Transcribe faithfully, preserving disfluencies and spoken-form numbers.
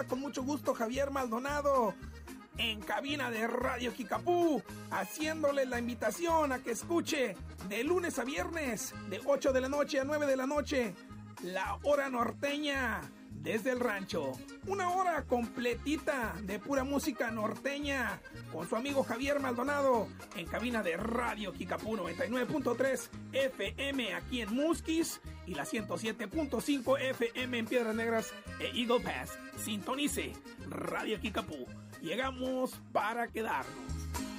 saluda con mucho gusto Javier Maldonado, en cabina de Radio Kickapoo, haciéndole la invitación a que escuche de lunes a viernes, de ocho de la noche a nueve de la noche, La Hora Norteña desde el rancho. Una hora completita de pura música norteña con su amigo Javier Maldonado en cabina de Radio Kickapoo noventa y nueve punto tres F M aquí en Musquis y la ciento siete punto cinco F M en Piedras Negras e Eagle Pass. Sintonice Radio Kickapoo. Llegamos para quedarnos.